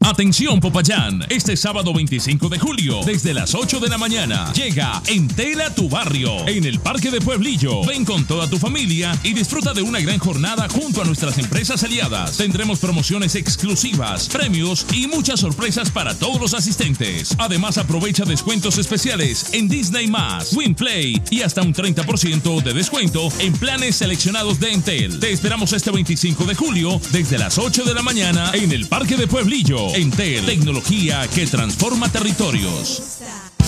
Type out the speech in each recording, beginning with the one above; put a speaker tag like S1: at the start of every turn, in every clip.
S1: Atención Popayán, este sábado 25 de julio, desde las 8 de la mañana, llega Entel a tu barrio, en el Parque de Pueblillo. Ven con toda tu familia y disfruta de una gran jornada junto a nuestras empresas aliadas. Tendremos promociones exclusivas, premios y muchas sorpresas para todos los asistentes. Además, aprovecha descuentos especiales en Disney+, WinPlay y hasta un 30% de descuento en planes seleccionados de Entel. Te esperamos este 25 de julio, desde las 8 de la mañana, en el Parque de Pueblillo. Entel, tecnología que transforma territorios.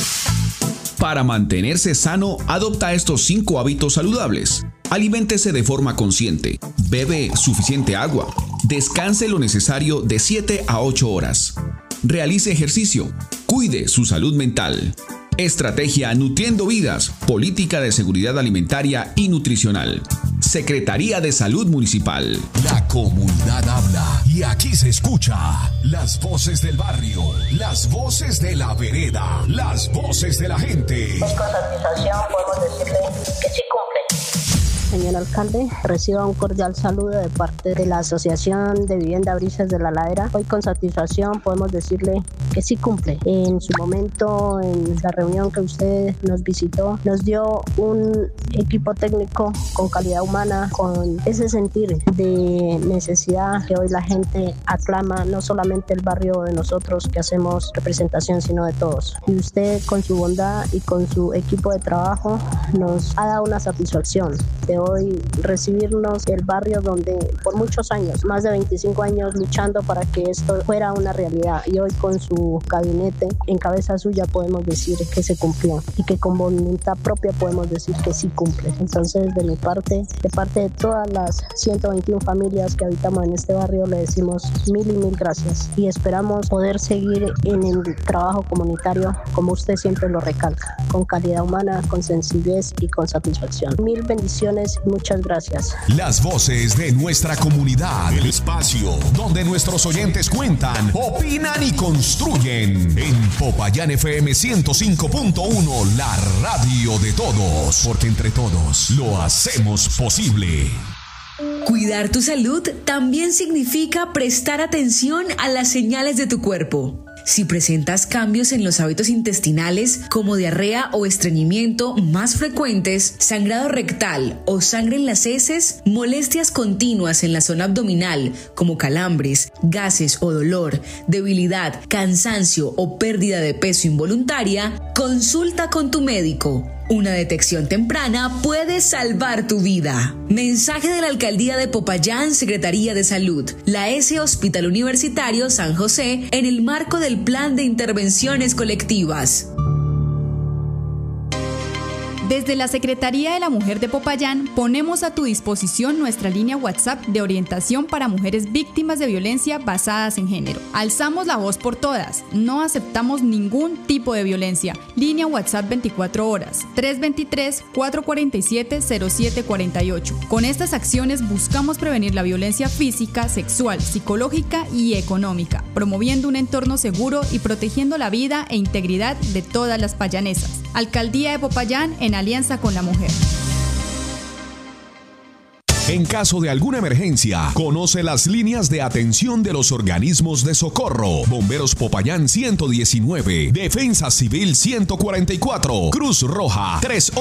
S2: Para mantenerse sano, adopta estos 5 hábitos saludables. Aliméntese de forma consciente, bebe suficiente agua, descanse lo necesario de 7 a 8 horas. Realice ejercicio, cuide su salud mental. Estrategia Nutriendo Vidas, Política de Seguridad Alimentaria y Nutricional. Secretaría de Salud Municipal.
S3: La comunidad habla y aquí se escucha. Las voces del barrio, las voces de la vereda, las voces de la gente.
S4: Pues con satisfacción podemos decirle que sí cumple. Señor alcalde, reciba un cordial saludo de parte de la Asociación de Vivienda Brisas de la Ladera. Hoy con satisfacción podemos decirle que sí cumple. En su momento, en la reunión que usted nos visitó, nos dio un equipo técnico con calidad humana, con ese sentir de necesidad que hoy la gente aclama, no solamente el barrio de nosotros que hacemos representación, sino de todos. Y usted con su bondad y con su equipo de trabajo nos ha dado una satisfacción de hoy recibirnos el barrio donde por muchos años, más de 25 años luchando para que esto fuera una realidad, y hoy con su gabinete en cabeza suya podemos decir que se cumplió y que con voluntad propia podemos decir que sí cumple. Entonces de mi parte, de parte de todas las 121 familias que habitamos en este barrio, le decimos mil y mil gracias y esperamos poder seguir en el trabajo comunitario como usted siempre lo recalca, con calidad humana, con sencillez y con satisfacción. Mil bendiciones. Muchas gracias.
S3: Las voces de nuestra comunidad, el espacio donde nuestros oyentes cuentan, opinan y construyen. En Popayán FM 105.1, la radio de todos, porque entre todos lo hacemos posible.
S5: Cuidar tu salud también significa prestar atención a las señales de tu cuerpo. Si presentas cambios en los hábitos intestinales como diarrea o estreñimiento más frecuentes, sangrado rectal o sangre en las heces, molestias continuas en la zona abdominal como calambres, gases o dolor, debilidad, cansancio o pérdida de peso involuntaria, consulta con tu médico. Una detección temprana puede salvar tu vida. Mensaje de la Alcaldía de Popayán, Secretaría de Salud, la S. Hospital Universitario San José, en el marco del Plan de Intervenciones Colectivas.
S6: Desde la Secretaría de la Mujer de Popayán ponemos a tu disposición nuestra línea WhatsApp de orientación para mujeres víctimas de violencia basadas en género. Alzamos la voz por todas, no aceptamos ningún tipo de violencia. Línea WhatsApp 24 horas, 323-447-0748. Con estas acciones buscamos prevenir la violencia física, sexual, psicológica y económica, promoviendo un entorno seguro y protegiendo la vida e integridad de todas las payanesas. Alcaldía de Popayán en alianza con la mujer.
S3: En caso de alguna emergencia, conoce las líneas de atención de los organismos de socorro. Bomberos Popayán 119, Defensa Civil 144, Cruz Roja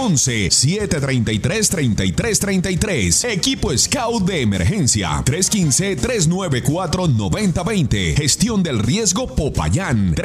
S3: 311-733-3333, Equipo Scout de Emergencia 315-394-9020, Gestión del Riesgo Popayán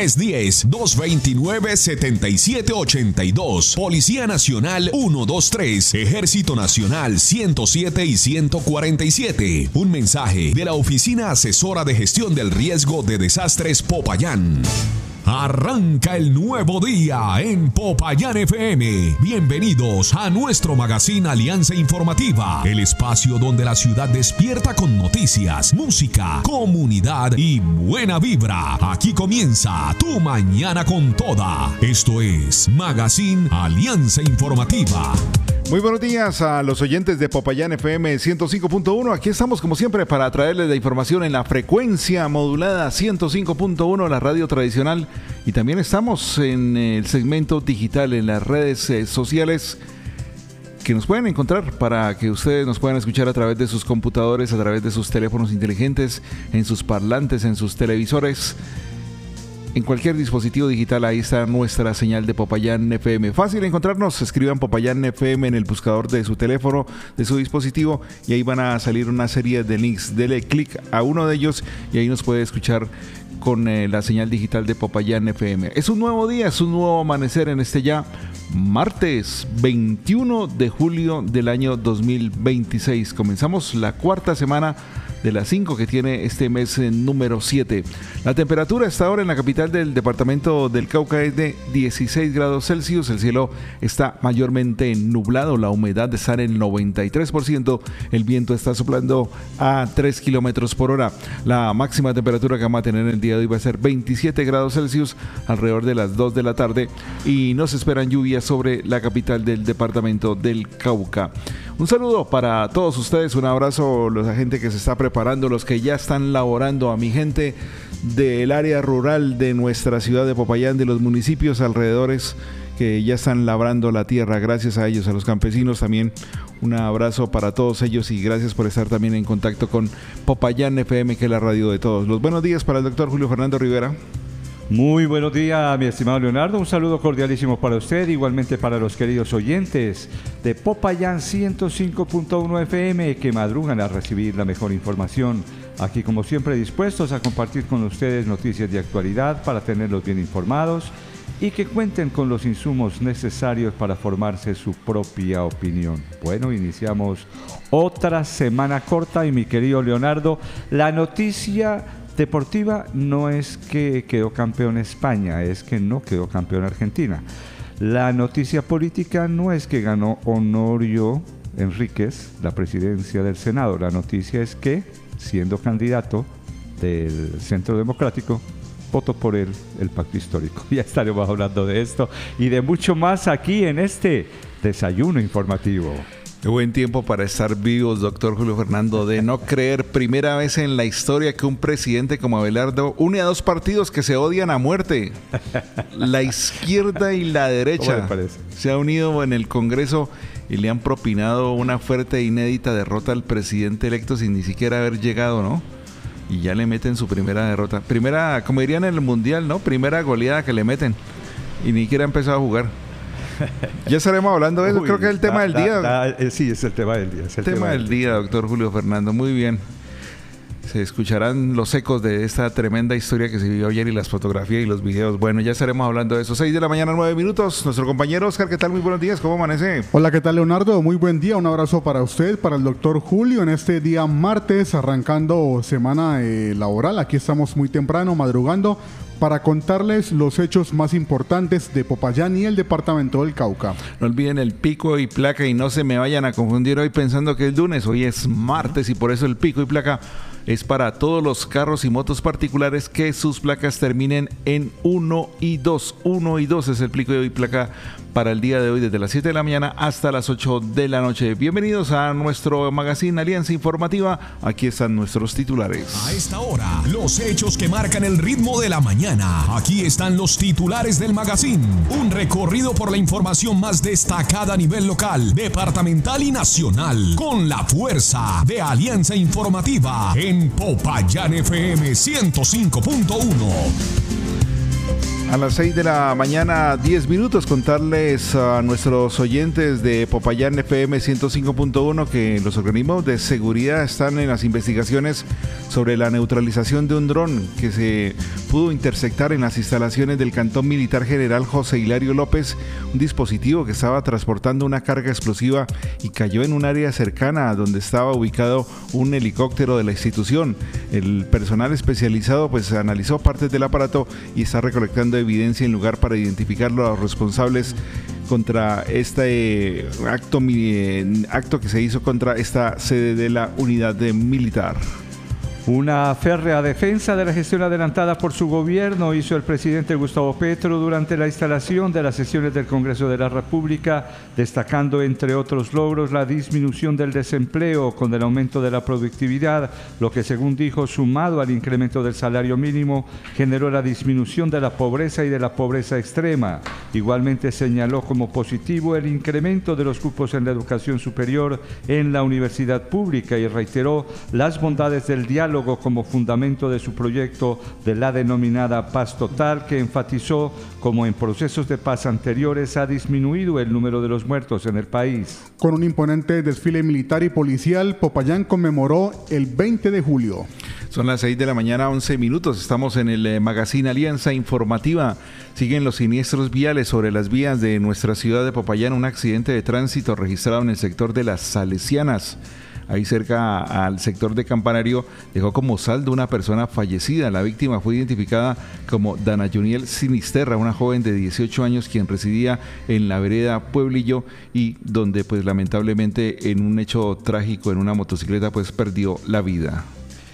S3: 310-229-7782, Policía Nacional 123, Ejército Nacional 107 y 147. Un mensaje de la Oficina Asesora de Gestión del Riesgo de Desastres Popayán. Arranca el nuevo día en Popayán FM. Bienvenidos a nuestro magazine Alianza Informativa, el espacio donde la ciudad despierta con noticias, música, comunidad y buena vibra. Aquí comienza tu mañana con toda. Esto es Magazine Alianza Informativa.
S7: Muy buenos días a los oyentes de Popayán FM 105.1. Aquí estamos como siempre para traerles la información en la frecuencia modulada 105.1, la radio tradicional. Y también estamos en el segmento digital en las redes sociales que nos pueden encontrar, para que ustedes nos puedan escuchar a través de sus computadores, a través de sus teléfonos inteligentes, en sus parlantes, en sus televisores. En cualquier dispositivo digital, ahí está nuestra señal de Popayán FM. Fácil encontrarnos, escriban Popayán FM en el buscador de su teléfono, de su dispositivo, y ahí van a salir una serie de links. Dele clic a uno de ellos y ahí nos puede escuchar con la señal digital de Popayán FM. Es un nuevo día, es un nuevo amanecer en este ya martes 21 de julio del año 2026. Comenzamos la cuarta semana de las 5 que tiene este mes número 7. La temperatura hasta ahora en la capital del departamento del Cauca es de 16 grados Celsius. El cielo está mayormente nublado, la humedad está en el 93%, el viento está soplando a 3 kilómetros por hora. La máxima temperatura que vamos a tener el día de hoy va a ser 27 grados Celsius alrededor de las 2 de la tarde y no se esperan lluvias sobre la capital del departamento del Cauca. Un saludo para todos ustedes, un abrazo a la gente que se está preparando, los que ya están laborando, a mi gente del área rural de nuestra ciudad de Popayán, de los municipios alrededores que ya están labrando la tierra. Gracias a ellos, a los campesinos también. Un abrazo para todos ellos y gracias por estar también en contacto con Popayán FM, que es la radio de todos. Los buenos días para el doctor Julio Fernando Rivera.
S8: Muy buenos días, mi estimado Leonardo. Un saludo cordialísimo para usted, igualmente para los queridos oyentes de Popayán 105.1 FM que madrugan a recibir la mejor información. Aquí, como siempre, dispuestos a compartir con ustedes noticias de actualidad para tenerlos bien informados y que cuenten con los insumos necesarios para formarse su propia opinión. Bueno, iniciamos otra semana corta y, mi querido Leonardo, la noticia deportiva no es que quedó campeón España, es que no quedó campeón Argentina. La noticia política no es que ganó Honorio Enríquez la presidencia del Senado. La noticia es que, siendo candidato del Centro Democrático, votó por él el pacto histórico. Ya estaremos hablando de esto y de mucho más aquí en este desayuno informativo.
S7: Qué buen tiempo para estar vivos, doctor Julio Fernando, de no creer. Primera vez en la historia que un presidente como Abelardo une a dos partidos que se odian a muerte. La izquierda y la derecha.
S8: ¿Cómo le parece?
S7: Se ha unido en el Congreso y le han propinado una fuerte e inédita derrota al presidente electo sin ni siquiera haber llegado, ¿no? Y ya le meten su primera derrota. Primera, como dirían en el Mundial, ¿no? Primera goleada que le meten. Y ni siquiera ha empezado a jugar. Ya estaremos hablando de eso. Creo que es el tema del día.
S8: Sí, es el tema del día.
S7: Es el tema del día, doctor Julio Fernando. Muy bien. Se escucharán los ecos de esta tremenda historia que se vivió ayer y las fotografías y los videos. Bueno, ya estaremos hablando de eso. 6 de la mañana, 9 minutos. Nuestro compañero Oscar, ¿qué tal? Muy buenos días. ¿Cómo amanece?
S9: Hola, ¿qué tal, Leonardo? Muy buen día. Un abrazo para usted, para el doctor Julio, en este día martes, arrancando semana laboral. Aquí estamos muy temprano, madrugando, para contarles los hechos más importantes de Popayán y el departamento del Cauca.
S7: No olviden el pico y placa y no se me vayan a confundir hoy pensando que es lunes. Hoy es martes y por eso el pico y placa es para todos los carros y motos particulares que sus placas terminen en 1 y 2. 1 y 2 es el pico y placa para el día de hoy, desde las 7 de la mañana hasta las 8 de la noche. Bienvenidos a nuestro magazine Alianza Informativa. Aquí están nuestros titulares.
S3: A esta hora, los hechos que marcan el ritmo de la mañana. Aquí están los titulares del magazine. Un recorrido por la información más destacada a nivel local, departamental y nacional, con la fuerza de Alianza Informativa en Popayán FM 105.1.
S7: A las 6 de la mañana, 10 minutos, contarles a nuestros oyentes de Popayán FM 105.1 que los organismos de seguridad están en las investigaciones sobre la neutralización de un dron que se pudo interceptar en las instalaciones del Cantón Militar General José Hilario López, un dispositivo que estaba transportando una carga explosiva y cayó en un área cercana a donde estaba ubicado un helicóptero de la institución. El personal especializado pues analizó partes del aparato y está recolectando evidencia en lugar para identificar a los responsables contra este acto que se hizo contra esta sede de la unidad militar.
S8: Una férrea defensa de la gestión adelantada por su gobierno hizo el presidente Gustavo Petro durante la instalación de las sesiones del Congreso de la República, destacando entre otros logros la disminución del desempleo con el aumento de la productividad, lo que según dijo, sumado al incremento del salario mínimo, generó la disminución de la pobreza y de la pobreza extrema. Igualmente señaló como positivo el incremento de los cupos en la educación superior en la universidad pública y reiteró las bondades del diálogo como fundamento de su proyecto de la denominada paz total, que enfatizó como en procesos de paz anteriores ha disminuido el número de los muertos en el país.
S9: Con un imponente desfile militar y policial, Popayán conmemoró el 20 de julio.
S7: Son las 6 de la mañana, 11 minutos. Estamos en el Magazine Alianza Informativa. Siguen los siniestros viales sobre las vías de nuestra ciudad de Popayán. Un accidente de tránsito registrado en el sector de las Salesianas. Ahí cerca al sector de Campanario, dejó como saldo una persona fallecida. La víctima fue identificada como Dana Juniel Sinisterra, una joven de 18 años quien residía en la vereda Pueblillo y donde pues lamentablemente en un hecho trágico en una motocicleta pues perdió la vida.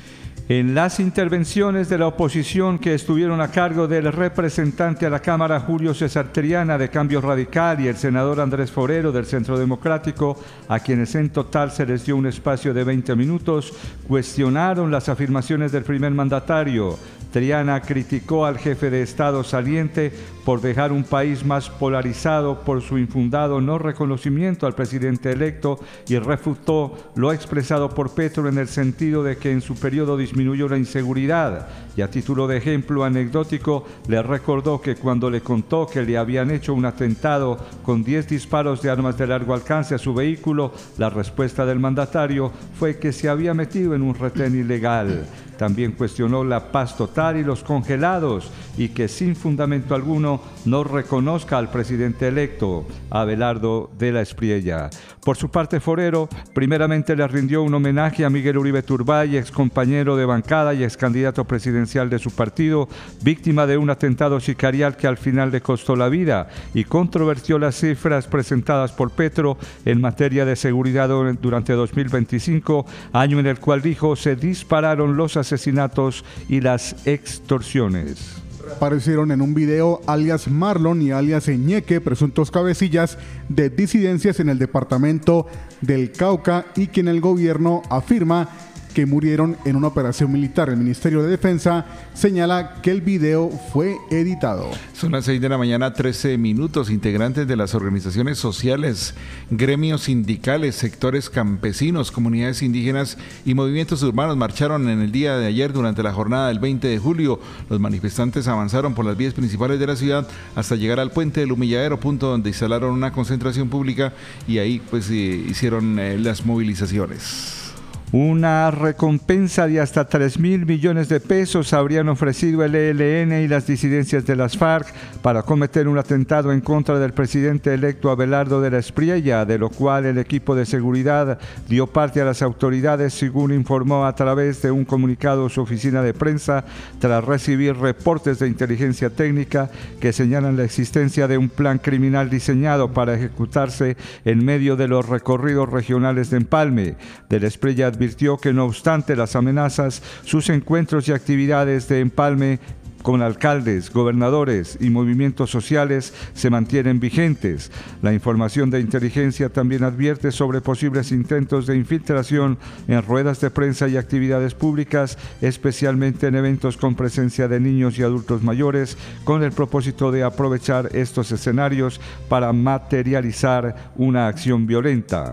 S8: En las intervenciones de la oposición que estuvieron a cargo del representante a la Cámara Julio César Triana de Cambio Radical y el senador Andrés Forero del Centro Democrático, a quienes en total se les dio un espacio de 20 minutos, cuestionaron las afirmaciones del primer mandatario. Triana criticó al jefe de Estado saliente por dejar un país más polarizado por su infundado no reconocimiento al presidente electo y refutó lo expresado por Petro en el sentido de que en su periodo disminuyó la inseguridad. Y a título de ejemplo anecdótico, le recordó que cuando le contó que le habían hecho un atentado con 10 disparos de armas de largo alcance a su vehículo, la respuesta del mandatario fue que se había metido en un retén ilegal. También cuestionó la paz total y los congelados y que sin fundamento alguno no reconozca al presidente electo, Abelardo de la Espriella. Por su parte, Forero primeramente le rindió un homenaje a Miguel Uribe Turbay, ex compañero de bancada y ex candidato presidencial de su partido, víctima de un atentado sicarial que al final le costó la vida, y controvertió las cifras presentadas por Petro en materia de seguridad durante 2025, año en el cual dijo se dispararon los asesinatos y las extorsiones.
S9: Aparecieron en un video alias Marlon y alias Eñeque, presuntos cabecillas de disidencias en el departamento del Cauca y quien el gobierno afirma que murieron en una operación militar. El Ministerio de Defensa señala que el video fue editado.
S7: Son las 6 de la mañana, 13 minutos. Integrantes de las organizaciones sociales, gremios sindicales, sectores campesinos, comunidades indígenas y movimientos urbanos marcharon en el día de ayer durante la jornada del 20 de julio. Los manifestantes avanzaron por las vías principales de la ciudad hasta llegar al puente del Humilladero, punto donde instalaron una concentración pública y ahí pues hicieron las movilizaciones.
S8: Una recompensa de hasta 3.000 millones de pesos habrían ofrecido el ELN y las disidencias de las FARC para cometer un atentado en contra del presidente electo Abelardo de la Espriella, de lo cual el equipo de seguridad dio parte a las autoridades, según informó a través de un comunicado su oficina de prensa, tras recibir reportes de inteligencia técnica que señalan la existencia de un plan criminal diseñado para ejecutarse en medio de los recorridos regionales de Empalme. De la Espriella advirtió que no obstante las amenazas, sus encuentros y actividades de Empalme con alcaldes, gobernadores y movimientos sociales se mantienen vigentes. La información de inteligencia también advierte sobre posibles intentos de infiltración en ruedas de prensa y actividades públicas, especialmente en eventos con presencia de niños y adultos mayores, con el propósito de aprovechar estos escenarios para materializar una acción violenta.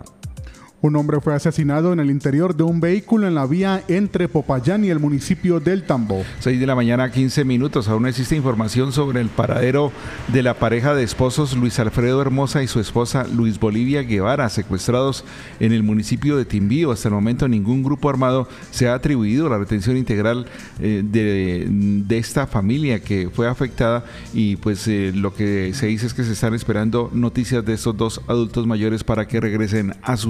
S9: Un hombre fue asesinado en el interior de un vehículo en la vía entre Popayán y el municipio del Tambo.
S7: 6 de la mañana, 15 minutos. Aún existe información sobre el paradero de la pareja de esposos Luis Alfredo Hermosa y su esposa Luis Bolivia Guevara, secuestrados en el municipio de Timbío. Hasta el momento ningún grupo armado se ha atribuido la retención integral de esta familia que fue afectada y pues lo que se dice es que se están esperando noticias de estos dos adultos mayores para que regresen a su hogar.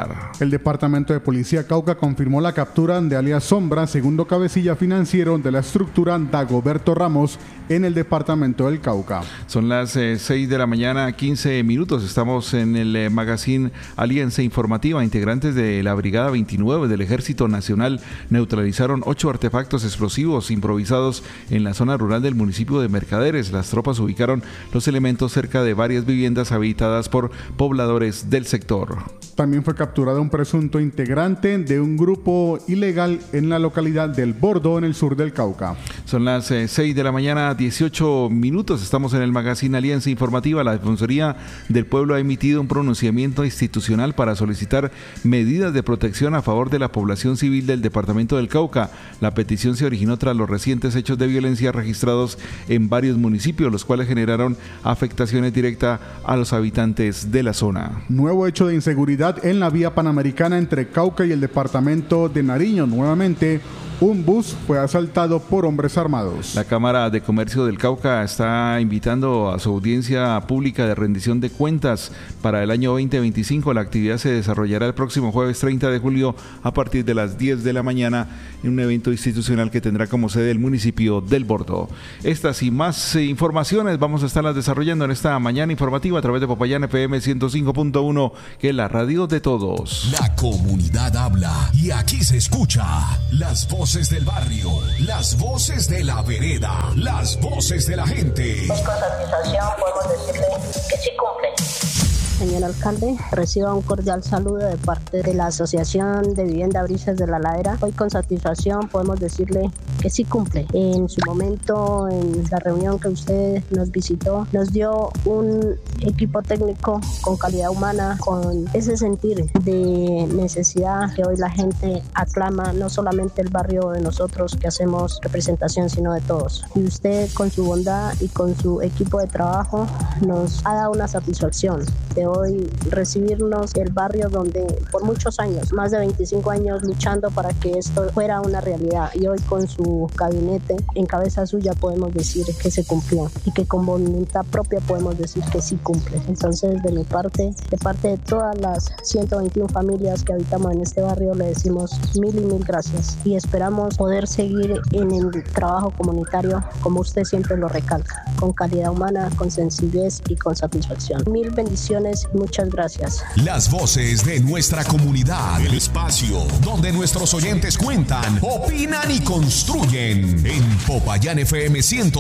S7: Oscar.
S9: El Departamento de Policía Cauca confirmó la captura de alias Sombra, segundo cabecilla financiero de la estructura Dagoberto Ramos en el departamento del Cauca.
S7: Son las 6 de la mañana, 15 minutos. Estamos en el magazine Alianza Informativa. Integrantes de la Brigada 29 del Ejército Nacional neutralizaron 8 artefactos explosivos improvisados en la zona rural del municipio de Mercaderes. Las tropas ubicaron los elementos cerca de varias viviendas habitadas por pobladores del sector.
S9: También fue capturado un presunto integrante de un grupo ilegal en la localidad del Bordo, en el sur del Cauca.
S7: Son las 6 de la mañana, 18 minutos. Estamos en el magazine Alianza Informativa. La Defensoría del Pueblo ha emitido un pronunciamiento institucional para solicitar medidas de protección a favor de la población civil del departamento del Cauca. La petición se originó tras los recientes hechos de violencia registrados en varios municipios, los cuales generaron afectaciones directas a los habitantes de la zona.
S9: Nuevo hecho de inseguridad en la vía panamericana entre Cauca y el departamento de Nariño. Nuevamente, un bus fue asaltado por hombres armados.
S7: La Cámara de Comercio del Cauca está invitando a su audiencia pública de rendición de cuentas para el año 2025. La actividad se desarrollará el próximo jueves 30 de julio a partir de las 10 de la mañana en un evento institucional que tendrá como sede el municipio del Bordo. Estas y más informaciones vamos a estarlas desarrollando en esta mañana informativa a través de Popayán FM 105.1, que es la radio de todos.
S3: La comunidad habla y aquí se escucha las voces del barrio, las voces de la vereda, las voces de la gente.
S4: Hoy con satisfacción podemos decirle que sí cumple. Señor alcalde, reciba un cordial saludo de parte de la Asociación de Vivienda Brisas de la Ladera. Hoy con satisfacción podemos decirle que sí cumple. En su momento, en la reunión que usted nos visitó, nos dio un equipo técnico con calidad humana, con ese sentir de necesidad que hoy la gente aclama, no solamente el barrio de nosotros que hacemos representación, sino de todos. Y usted con su bondad y con su equipo de trabajo nos ha dado una satisfacción de hoy recibirnos el barrio donde por muchos años, más de 25 años luchando para que esto fuera una realidad, y hoy con su gabinete en cabeza suya podemos decir que se cumplió y que con voluntad propia podemos decir que sí cumple. Entonces, de mi parte, de parte de todas las 121 familias que habitamos en este barrio, le decimos mil y mil gracias y esperamos poder seguir en el trabajo comunitario como usted siempre lo recalca, con calidad humana, con sencillez y con satisfacción. Mil bendiciones. Muchas gracias.
S3: Las voces de nuestra comunidad, el espacio donde nuestros oyentes cuentan, opinan y construyen. En Popayán FM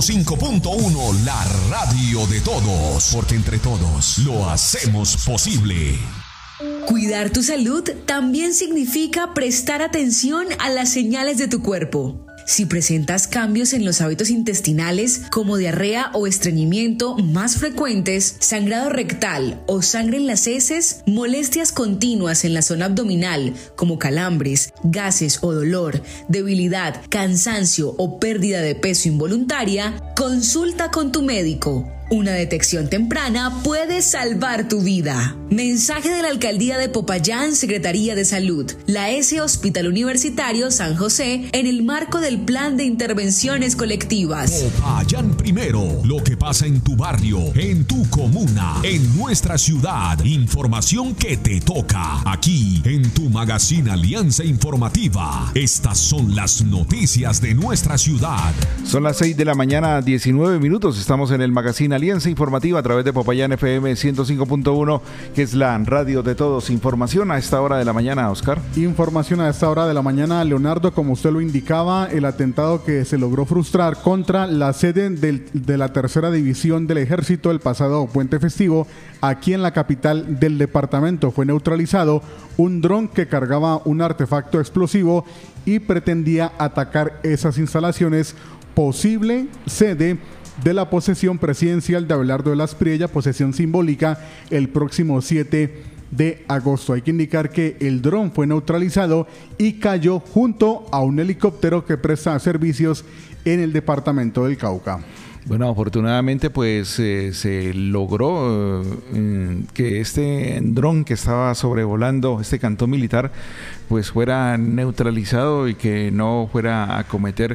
S3: 105.1, la radio de todos, porque entre todos lo hacemos posible.
S5: Cuidar tu salud también significa prestar atención a las señales de tu cuerpo. Si presentas cambios en los hábitos intestinales como diarrea o estreñimiento más frecuentes, sangrado rectal o sangre en las heces, molestias continuas en la zona abdominal como calambres, gases o dolor, debilidad, cansancio o pérdida de peso involuntaria, consulta con tu médico. Una detección temprana puede salvar tu vida. Mensaje de la Alcaldía de Popayán, Secretaría de Salud, la S. Hospital Universitario San José, en el marco del Plan de Intervenciones Colectivas.
S3: Popayán primero, lo que pasa en tu barrio, en tu comuna, en nuestra ciudad. Información que te toca, aquí en tu magazine Alianza Informativa. Estas son las noticias de nuestra ciudad.
S7: Son las 6 de la mañana, 19 minutos. Estamos en el magazine Alianza Informativa a través de Popayán FM 105.1, que es la radio de todos. Información a esta hora de la mañana, Oscar.
S9: Información a esta hora de la mañana, Leonardo, como usted lo indicaba, el atentado que se logró frustrar contra la sede de la tercera división del ejército el pasado puente festivo aquí en la capital del departamento. Fue neutralizado un dron que cargaba un artefacto explosivo y pretendía atacar esas instalaciones, posible sede de la posesión presidencial de Abelardo de las Priella, posesión simbólica, el próximo 7 de agosto. Hay que indicar que el dron fue neutralizado y cayó junto a un helicóptero que presta servicios en el departamento del Cauca.
S7: Bueno, afortunadamente pues se logró que este dron que estaba sobrevolando este cantón militar pues fuera neutralizado y que no fuera a cometer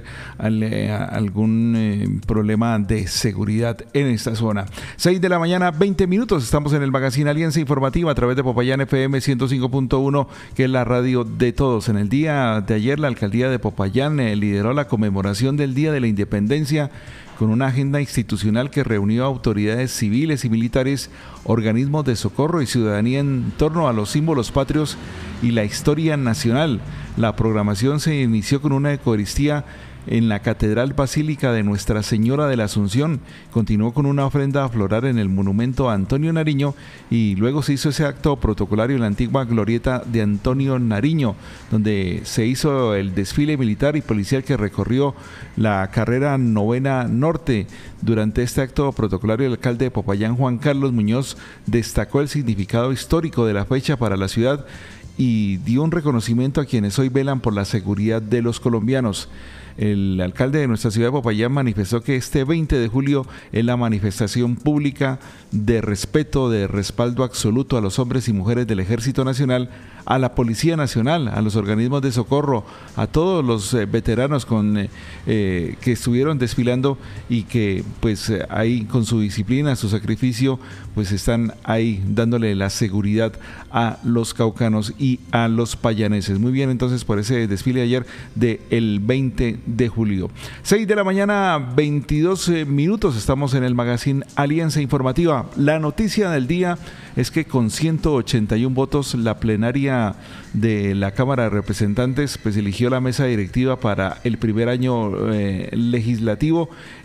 S7: algún problema de seguridad en esta zona. 6 de la mañana, 20 minutos, estamos en el Magazine Alianza Informativa a través de Popayán FM 105.1, que es la radio de todos. En el día de ayer la alcaldía de Popayán lideró la conmemoración del Día de la Independencia con una agenda institucional que reunió a autoridades civiles y militares, organismos de socorro y ciudadanía en torno a los símbolos patrios y la historia nacional. La programación se inició con una eucaristía en la Catedral Basílica de Nuestra Señora de la Asunción, continuó con una ofrenda floral en el monumento a Antonio Nariño y luego se hizo ese acto protocolario en la antigua glorieta de Antonio Nariño, donde se hizo el desfile militar y policial que recorrió la carrera novena norte. Durante este acto protocolario, el alcalde de Popayán, Juan Carlos Muñoz, destacó el significado histórico de la fecha para la ciudad y dio un reconocimiento a quienes hoy velan por la seguridad de los colombianos. El alcalde de nuestra ciudad de Popayán manifestó que este 20 de julio es la manifestación pública de respeto, de respaldo absoluto a los hombres y mujeres del Ejército Nacional, a la Policía Nacional, a los organismos de socorro, a todos los veteranos que estuvieron desfilando y que pues ahí con su disciplina, su sacrificio, pues están ahí dándole la seguridad a los caucanos y a los payaneses. Muy bien, entonces por ese desfile de ayer del 20 de julio. 6 de la mañana, 22 minutos, estamos en el Magazine Alianza Informativa. La noticia del día es que con 181 votos la plenaria de la Cámara de Representantes pues eligió la mesa directiva para el primer año legislativo